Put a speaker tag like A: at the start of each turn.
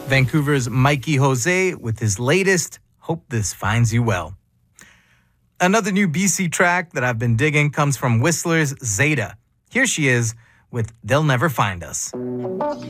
A: Vancouver's Mikey Jose with his latest, Hope This Finds You Well. Another new BC track that I've been digging comes from Whistler's Zeta. Here she is with They'll Never Find Us.